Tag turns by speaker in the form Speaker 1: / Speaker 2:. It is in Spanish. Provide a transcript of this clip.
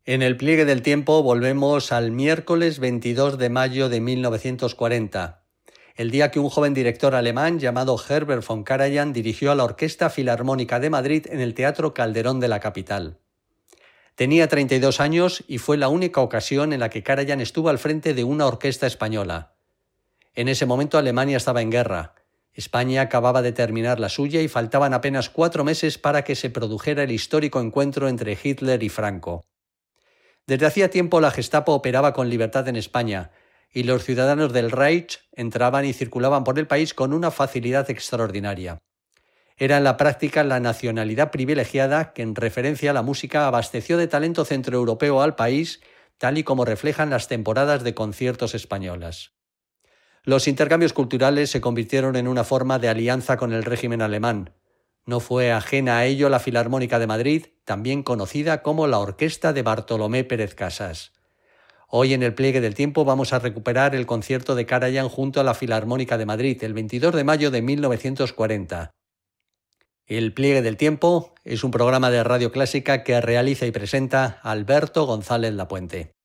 Speaker 1: En el pliegue del tiempo volvemos al miércoles 22 de mayo de 1940, el día que un joven director alemán llamado Herbert von Karajan dirigió a la Orquesta Filarmónica de Madrid en el Teatro Calderón de la capital. Tenía 32 años y fue la única ocasión en la que Karajan estuvo al frente de una orquesta española. En ese momento Alemania estaba en guerra. España acababa de terminar la suya y faltaban apenas 4 meses para que se produjera el histórico encuentro entre Hitler y Franco. Desde hacía tiempo la Gestapo operaba con libertad en España y los ciudadanos del Reich entraban y circulaban por el país con una facilidad extraordinaria. Era en la práctica la nacionalidad privilegiada que en referencia a la música abasteció de talento centroeuropeo al país, tal y como reflejan las temporadas de conciertos españolas. Los intercambios culturales se convirtieron en una forma de alianza con el régimen alemán. No fue ajena a ello la Filarmónica de Madrid, también conocida como la Orquesta de Bartolomé Pérez Casas. Hoy en el pliegue del tiempo vamos a recuperar el concierto de Karajan junto a la Filarmónica de Madrid, el 22 de mayo de 1940. El pliegue del tiempo es un programa de Radio Clásica que realiza y presenta Alberto González Lapuente.